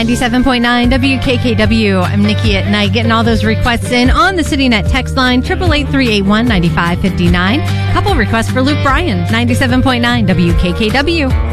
97.9 WKKW. I'm Nikki at Night, getting all those requests in on the CityNet text line, 888-381-9559. Couple requests for Luke Bryan, 97.9 WKKW.